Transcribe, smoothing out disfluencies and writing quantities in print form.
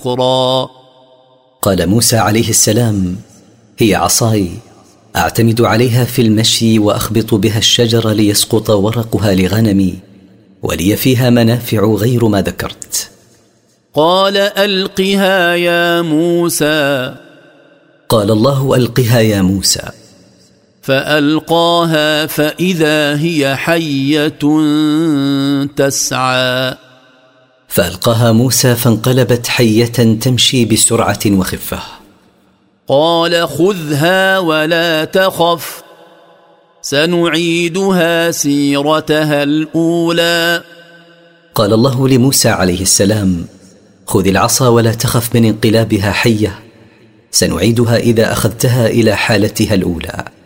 أخرى. قال موسى عليه السلام: هي عصاي أعتمد عليها في المشي وأخبط بها الشجر ليسقط ورقها لغنمي، ولي فيها منافع غير ما ذكرت. قال ألقها يا موسى. قال الله: ألقها يا موسى. فألقاها فإذا هي حية تسعى. فألقاها موسى فانقلبت حية تمشي بسرعة وخفة. قال خذها ولا تخف سنعيدها سيرتها الأولى. قال الله لموسى عليه السلام: خذ العصا ولا تخف من انقلابها حية، سنعيدها إذا أخذتها إلى حالتها الأولى.